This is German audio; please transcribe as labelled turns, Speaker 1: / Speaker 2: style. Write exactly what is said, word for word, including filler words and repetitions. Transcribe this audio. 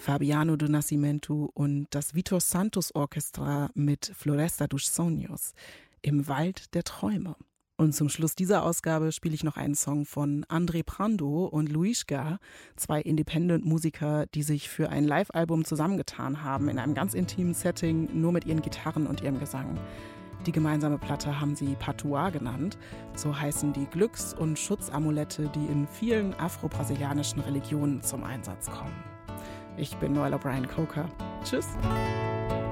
Speaker 1: Fabiano do Nascimento und das Vitor Santos Orchestra mit Floresta dos Sonhos, im Wald der Träume. Und zum Schluss dieser Ausgabe spiele ich noch einen Song von André Prando und Luiska, zwei Independent-Musiker, die sich für ein Live-Album zusammengetan haben, in einem ganz intimen Setting, nur mit ihren Gitarren und ihrem Gesang. Die gemeinsame Platte haben sie Patuá genannt. So heißen die Glücks- und Schutzamulette, die in vielen afro-brasilianischen Religionen zum Einsatz kommen. Ich bin Noel O'Brien Coker. Tschüss!